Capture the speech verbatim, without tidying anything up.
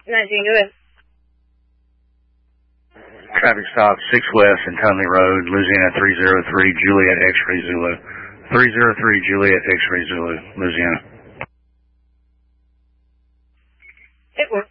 nineteen, go ahead. Traffic stop six West and Tunley Road, Louisiana three zero three, Juliet X-Ray Zulu. three zero three, Juliet X-Ray Zulu, Louisiana. It works.